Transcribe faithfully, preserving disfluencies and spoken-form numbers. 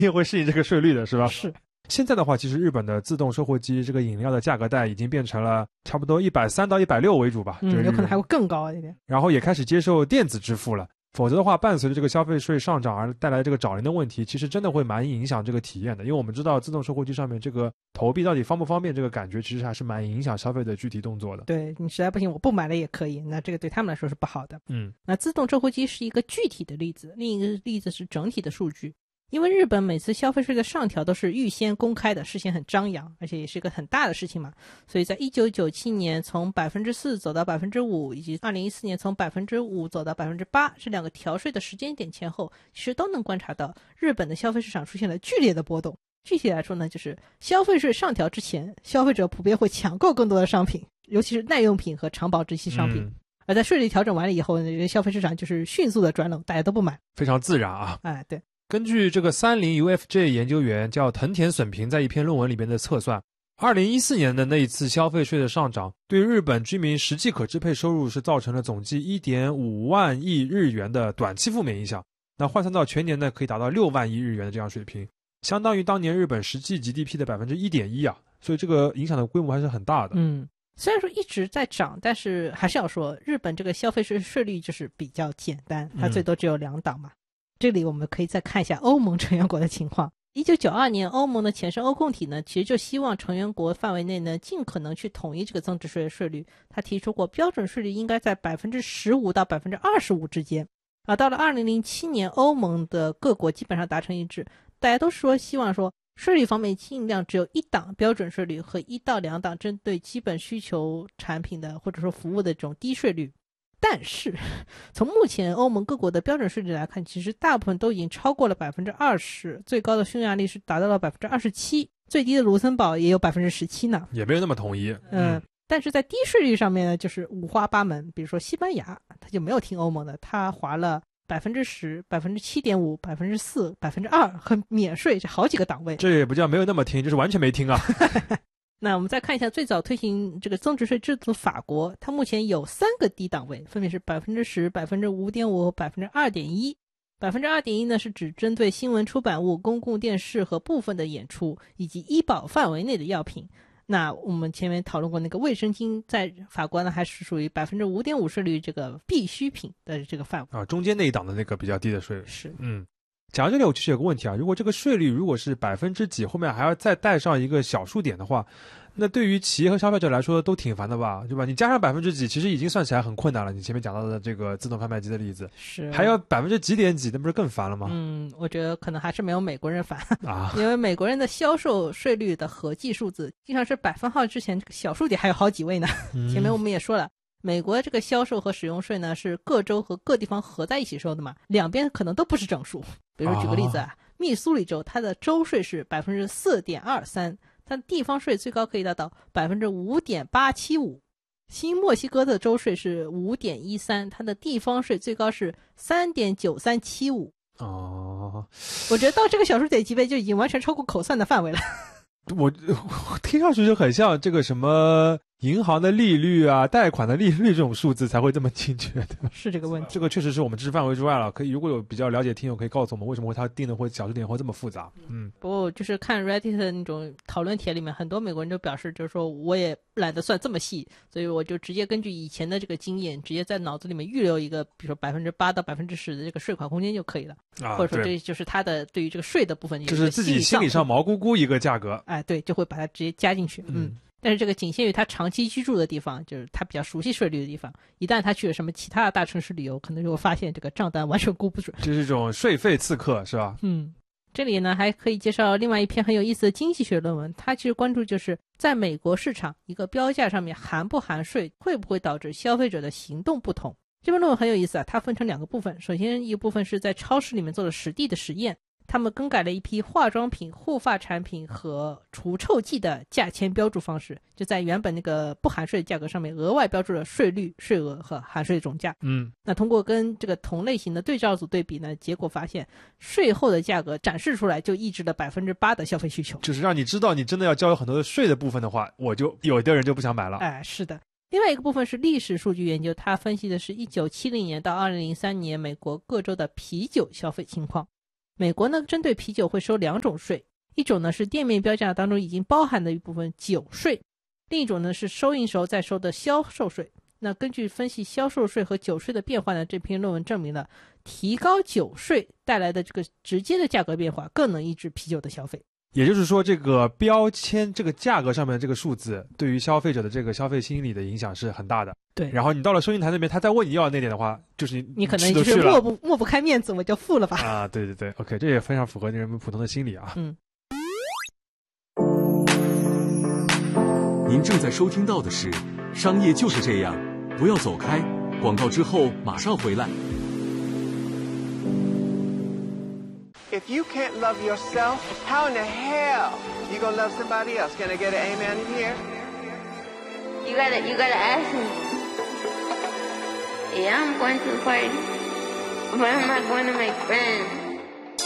也会适应这个税率的是吧？ 是。 现在的话，其实日本的自动售货机这个饮料的价格带已经变成了差不多一百三到一百六为主吧， 嗯，有可能还会更高一点。 然后也开始接受电子支付了，否则的话，伴随着这个消费税上涨而带来这个找零的问题，其实真的会蛮影响这个体验的。因为我们知道自动售货机上面这个投币到底方不方便，这个感觉其实还是蛮影响消费的具体动作的。 对，你实在不行我不买了也可以，那这个对他们来说是不好的。 嗯， 那自动售货机是一个具体的例子，另一个例子是整体的数据。因为日本每次消费税的上调都是预先公开的，事先很张扬，而且也是一个很大的事情嘛，所以在一九九七年从 百分之四 走到 百分之五， 以及二零一四年从 百分之五 走到 百分之八， 这两个调税的时间点前后，其实都能观察到日本的消费市场出现了剧烈的波动。具体来说呢，就是消费税上调之前，消费者普遍会抢购更多的商品，尤其是耐用品和长保质期商品、嗯、而在税率调整完了以后，消费市场就是迅速的转冷，大家都不买， 非常自然啊。 哎，对。 根据这个三菱 U F J 研究员叫藤田隼平在一篇论文里边的测算，二零一四年的那一次消费税的上涨，对日本居民实际可支配收入是造成了总计 一点五万亿日元的短期负面影响。那换算到全年呢，可以达到六万亿日元的这样水平，相当于当年日本实际 G D P 的 百分之一点一 啊，所以这个影响的规模还是很大的。 嗯，虽然说一直在涨，但是还是要说日本这个消费税税率就是比较简单，它最多只有两档嘛。嗯，这里我们可以再看一下欧盟成员国的情况。一九九二年欧盟的前身欧控体呢，其实就希望成员国范围内呢尽可能去统一这个增值税的税率，他提出过标准税率应该在 百分之十五 到 百分之二十五 之间。啊，到了二零零七年欧盟的各国基本上达成一致，大家都说希望说税率方面尽量只有一档标准税率和一到两档针对基本需求产品的或者说服务的这种低税率。但是从目前欧盟各国的标准税率来看，其实大部分都已经超过了 百分之二十， 最高的匈牙利是达到了 百分之二十七， 最低的卢森堡也有 百分之十七 呢， 也没有那么统一。 嗯、呃，但是在低税率上面呢就是五花八门，比如说西班牙他就没有听欧盟的，他划了 百分之十、百分之七点五、百分之四、百分之二 和免税，这好几个档位。 这也不叫没有那么听，就是完全没听啊。 那我们再看一下最早推行这个增值税制度的法国，它目前有三个低档位，分别是 百分之十、百分之五点五 和 百分之二点一。 百分之二点一 呢是指针对新闻出版物、公共电视和部分的演出以及医保范围内的药品。那我们前面讨论过那个卫生巾，在法国呢还是属于 百分之五点五 税率这个必需品的这个范围啊，中间那一档的那个比较低的税率。 是， 嗯。讲到这里我其实有个问题啊，如果这个税率如果是百分之几后面还要再带上一个小数点的话，那对于企业和消费者来说都挺烦的吧，对吧？你加上百分之几其实已经算起来很困难了，你前面讲到的这个自动贩卖机的例子是， 还要百分之几点几，那不是更烦了吗？ 嗯，我觉得可能还是没有美国人烦啊， 因为美国人的销售税率的合计数字经常是百分号之前这个小数点还有好几位呢、嗯、前面我们也说了，美国这个销售和使用税呢是各州和各地方合在一起收的嘛，两边可能都不是整数。比如说举个例子啊，密苏里州它的州税是 百分之四点二三， 它的地方税最高可以达到 百分之五点八七五。 新墨西哥的州税是 五点一三， 它的地方税最高是 三点九三七五。 哦， 我觉得到这个小数点级别就已经完全超过口算的范围了。 我我听上去就很像这个什么银行的利率啊、贷款的利率这种数字才会这么精确的。 是这个问题， 这个确实是我们知识范围之外了。可以，如果有比较了解听友可以告诉我们为什么会他定的会小数点会这么复杂。嗯， 不过就是看 Reddit 的那种讨论帖里面，很多美国人就表示，就是说我也懒得算这么细，所以我就直接根据以前的这个经验，直接在脑子里面预留一个，比如说百分之八到百分之十的这个税款空间就可以了。啊，或者说这就是他的对于这个税的部分， 就是自己心理上毛估估一个价格。 哎，对，就会把它直接加进去。嗯。嗯，但是这个仅限于他长期居住的地方，就是他比较熟悉税率的地方。一旦他去了什么其他的大城市旅游，可能就会发现这个账单完全估不准。 这是一种税费刺客，是吧？ 嗯，这里呢还可以介绍另外一篇很有意思的经济学论文，它其实关注就是在美国市场一个标价上面含不含税，会不会导致消费者的行动不同。这篇论文很有意思啊，它分成两个部分。首先一个部分是在超市里面做了实地的实验，他们更改了一批化妆品、护发产品和除臭剂的价签标注方式，就在原本那个不含税的价格上面额外标注了税率、税额和含税总价。 嗯， 那通过跟这个同类型的对照组对比呢，结果发现税后的价格展示出来就抑制了 百分之八 的消费需求。 就是让你知道你真的要交很多的税的部分的话，我就有的人就不想买了。 哎，是的。另外一个部分是历史数据研究，它分析的是一九七零年到二零零三年美国各州的啤酒消费情况。 美国呢，针对啤酒会收两种税，一种呢是店面标价当中已经包含的一部分酒税，另一种呢是收银时候再收的销售税。那根据分析销售税和酒税的变化呢，这篇论文证明了提高酒税带来的这个直接的价格变化更能抑制啤酒的消费。 也就是说，这个标签这个价格上面的这个数字对于消费者的这个消费心理的影响是很大的。 对， 然后你到了收银台那边，他再问你要那点的话，就是你可能就是抹不抹不开面子，我就付了吧。 啊，对对对 ，OK， 这也非常符合人们普通的心理啊。 嗯。 您正在收听到的是《商业就是这样》，不要走开，广告之后马上回来。 If you can't love yourself, how in the hell you gonna love somebody else? Can I get an amen in here? You gotta, you gotta ask me. Yeah, I'm going to the party, but I'm not going to make friends.